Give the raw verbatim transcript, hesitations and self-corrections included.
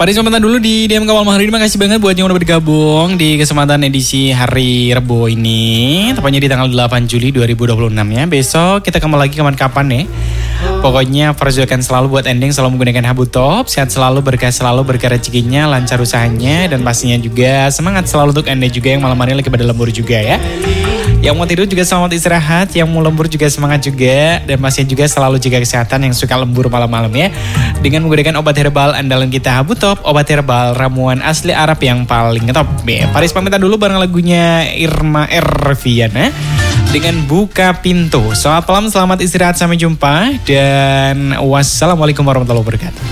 Paris pamitan dulu di D M Kawal Mahari. Terima kasih banget buat yang udah bergabung di kesempatan edisi hari Rebo ini. Tepatnya di tanggal delapan Juli dua ribu dua puluh enam ya. Besok kita kembali lagi kapan-kapan nih. Pokoknya perjuangan selalu buat ending selalu menggunakan Habu Top. Sehat selalu, berkah selalu, berkah rezekinya, lancar usahanya. Dan pastinya juga semangat selalu untuk Anda juga yang malam hari lagi pada lembur juga ya. Yang mau tidur juga selamat istirahat, yang mau lembur juga semangat juga. Dan pastinya juga selalu jaga kesehatan yang suka lembur malam-malam ya. Dengan menggunakan obat herbal andalan kita Habu Top, obat herbal ramuan asli Arab yang paling top. Ya, Paris pamitan dulu bareng lagunya Irma Erviana dengan Buka Pintu. Selamat malam, selamat istirahat, sampai jumpa. Dan wassalamualaikum warahmatullahi wabarakatuh.